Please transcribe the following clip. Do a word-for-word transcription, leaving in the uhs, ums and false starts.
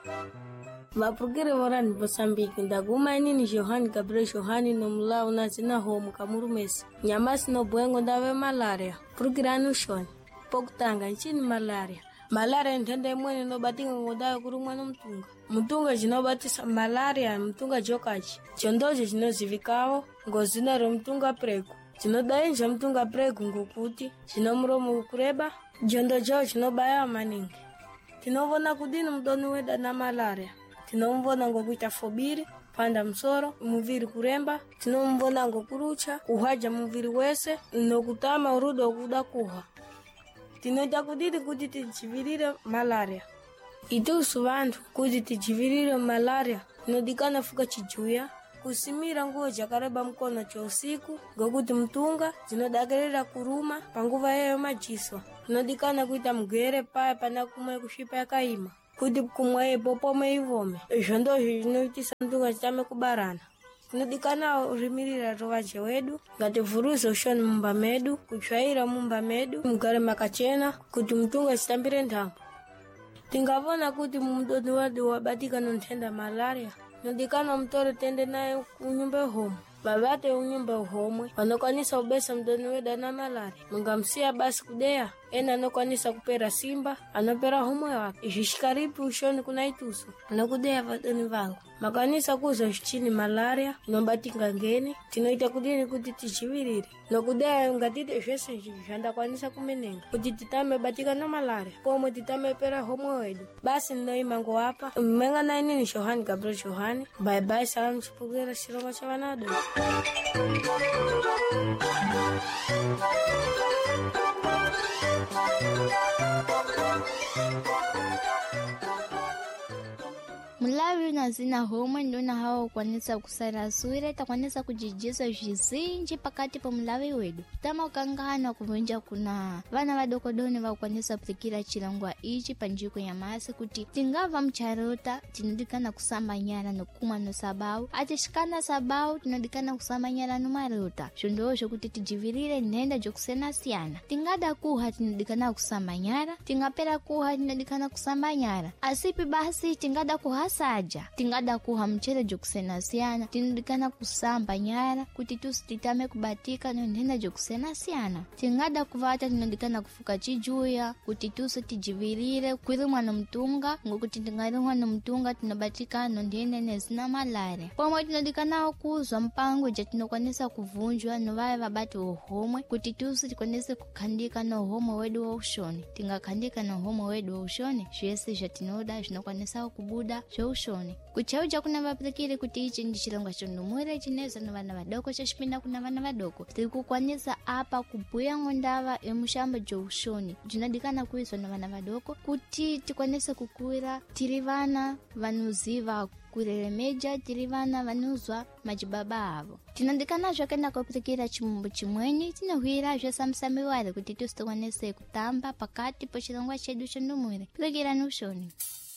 Vapurukire vorani Mozambique ndaguma inini Johan Gabriel Johan no mlau na zina homu kamurumesi nyamasi no bwengo ndave malaria purukirani ushoni pokutanga nchini malaria malaria ntende mwene no batinga ngodayo kurumwa no mtunga mtunga jinobatisa malaria mtunga jokachi chondoje jinozivikawo ngozina ro mtunga preku jinodainja mtunga preku ngokuti jinomromo kureba jondo jo jinobaya maningi tinovona kudini mdoni weda na malaria tinomvona ngokuita fobiri panda msoro muviri kuremba tinomvona ngokurucha kuhaja muviri wese nokutama urudo kuda kuha tinoita kudini kuti tijivirire malaria itusu vantu kuti tijivirire malaria tinodikana fuka chijuya kusimira nguo jakareba mkono cha usiku ngokuti mtunga zinodagerera kuruma panguva yayo majiswa tinodikana kuita mgere paya pana kumwe kushipa yakaima kuti kumwe popome ivome zvondo zvinoitisa mtunga chitame kubarana tinodikana rimirira rovaje wedu ngativuruze ushoni mumba medu kutsvaira mumba medu mugare makachena kuti mtunga chitambire ntambo tingavona kuti mumdodi wedu wabatika nontenda malaria nodikana mtoro tende naye unyumba homo babate unyumba homwe wanokwanisa ubesa mdoni weda na malaria mungamsia basi kudea ena anokwanisa kupera simba anopera homwe wake ishishikaripi ushoni kuna itusu anokudea vadoni vangu makanisa kuza chini malaria inombatinga ngeni tinoita kudini kuti tichivirire nokudea ngatite zvese zvanda kwanisa kumenenga kuti titame batika na malaria pomwe titame pera homwe wedu basi nnoimango hapa mmenga na inini Johan Gabriel Johan bye bye salam chipugera shiroma chavanado Mulawi na zina homa ndona hao kwanisa kusara sure takwanisa kujijisa zvizinji pakati pa mulawi wedu tama ukangana kuvunja kuna vana vadokodoni va kwanisa kupikira chilangwa ichi panjiko ya masi kuti tingava mcharota tinodikana kusamba nyara no kuma no sabau atishikana sabau tinodikana kusamba nyara no marota shondosho kuti tijivirire nenda jokusena siana tingada kuha tinodikana kusamba nyara tingapera kuha tinodikana kusamba nyara asipi basi tingada kuha saja tingada kuha mchele jokusena siana tinodikana kusamba nyara kuti tusititame kubatika no nenda jokusena siana tingada kuvata tinodikana kufuka chijuya kuti tuso tijivirire kwirimwa no mtunga ngokuti tingarimwa no mtunga tinobatika no ndende nezina malaria pomwe tinodikana kuzwa mpango je tinokwanisa kuvunjwa no vaya vabati ohomwe kuti tuso tikwanise kukhandika no homwe wedu wa ushoni tingakhandika no homwe wedu wa ushoni zvese zvatinoda zvinokwanisa kubuda ushoni kuchauja kuna vapikire kuti ichi ndi chilonga chondumure chineza no vana vadoko chashipinda kuna vana vadoko tikukwanisa apa kubhuya ngondava emushamba jo ushoni jinadikana kuizwa no vana vadoko kuti tikwanise kukuira tiri vana vanuziva kureremeja tiri vana vanuzwa majibaba avo tinodikana zvakenda kupikira chimumbu chimweni tinohwira zvesamsamiware kuti tusitokwanise kutamba pakati po chilongwa chedu chondumure pikira nushoni.